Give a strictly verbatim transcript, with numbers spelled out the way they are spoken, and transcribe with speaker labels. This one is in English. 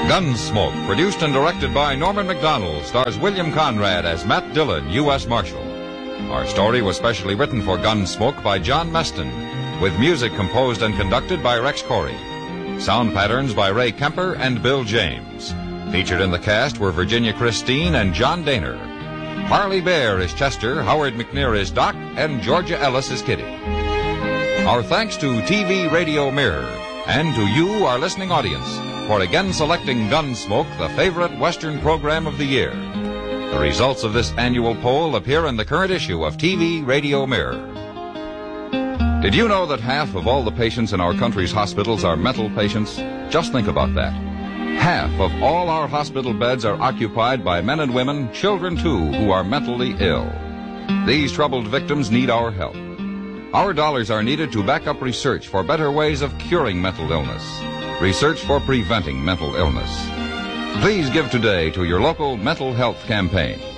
Speaker 1: Gunsmoke, produced and directed by Norman Macdonald, stars William Conrad as Matt Dillon, U S Marshal. Our story was specially written for Gunsmoke by John Meston, with music composed and conducted by Rex Corey. Sound patterns by Ray Kemper and Bill James. Featured in the cast were Virginia Christine and John Daner. Harley Bear is Chester, Howard McNear is Doc, and Georgia Ellis is Kitty. Our thanks to T V Radio Mirror and to you, our listening audience, for again selecting Gunsmoke, the favorite Western program of the year. The results of this annual poll appear in the current issue of T V Radio Mirror. Did you know that half of all the patients in our country's hospitals are mental patients? Just think about that. Half of all our hospital beds are occupied by men and women, children too, who are mentally ill. These troubled victims need our help. Our dollars are needed to back up research for better ways of curing mental illness, research for preventing mental illness. Please give today to your local mental health campaign.